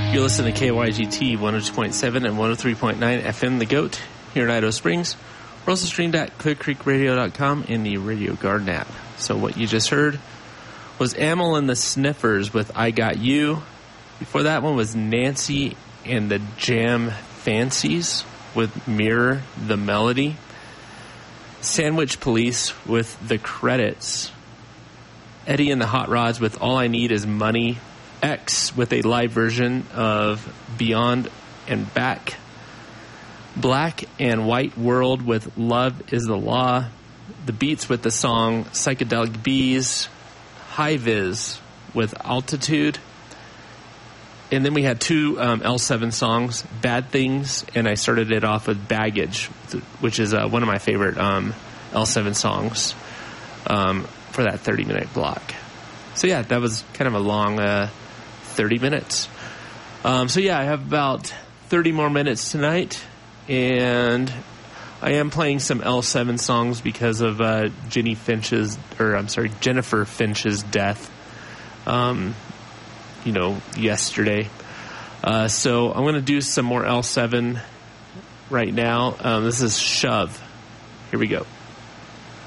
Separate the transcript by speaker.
Speaker 1: You're listening to KYGT 102.7 and 103.9 FM The Goat here in Idaho Springs. We're also streamed at clearcreekradio.com in the Radio Garden app. So what you just heard was Amyl and the Sniffers with I Got You. Before that one was Nancy and the Jam Fancies with Mirror the Melody. Sandwich Police with The Credits. Eddie and the Hot Rods with All I Need Is Money. X with a live version of Beyond and Back. Black and White World with Love Is the Law. The Beats with the song Psychedelic Bees. High Viz with Altitude. And then we had two L7 songs, Bad Things, and I started it off with Baggage, which is one of my favorite L7 songs for that 30-minute block. So yeah, that was kind of a long 30 minutes. So yeah, I have about 30 more minutes tonight, and I am playing some L7 songs because of Jennifer Finch's death, yesterday. So I'm going to do some more L7 right now. This is Shove. Here we go.